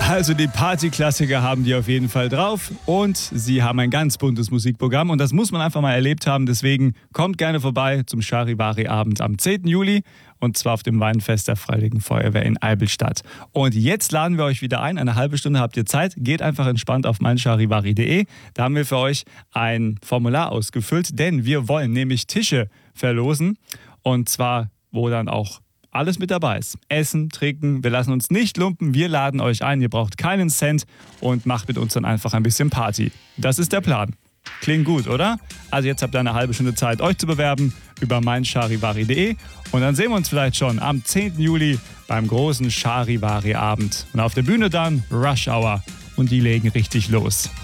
Also die Partyklassiker haben die auf jeden Fall drauf und sie haben ein ganz buntes Musikprogramm und das muss man einfach mal erlebt haben. Deswegen kommt gerne vorbei zum Charivari-Abend am 10. Juli und zwar auf dem Weinfest der Freiwilligen Feuerwehr in Eibelstadt. Und jetzt laden wir euch wieder ein. Eine halbe Stunde habt ihr Zeit. Geht einfach entspannt auf meincharivari.de. Da haben wir für euch ein Formular ausgefüllt, denn wir wollen nämlich Tische verlosen und zwar wo dann auch alles mit dabei ist. Essen, trinken, wir lassen uns nicht lumpen, wir laden euch ein, ihr braucht keinen Cent und macht mit uns dann einfach ein bisschen Party. Das ist der Plan. Klingt gut, oder? Also jetzt habt ihr eine halbe Stunde Zeit, euch zu bewerben über meincharivari.de und dann sehen wir uns vielleicht schon am 10. Juli beim großen Charivari-Abend. Und auf der Bühne dann Rush Hour und die legen richtig los.